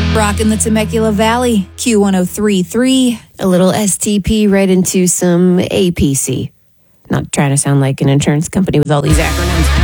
Rocking the Temecula Valley, Q1033. A little STP right into some APC. Not trying to sound like an insurance company with all these acronyms.